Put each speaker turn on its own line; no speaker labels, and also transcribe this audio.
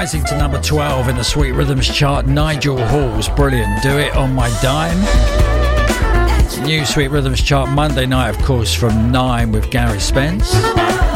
rising to number 12 in the Sweet Rhythms chart. Nigel Hall's brilliant Do It On My Dime. New Sweet Rhythms chart Monday night, of course, from 9 with Gary Spence.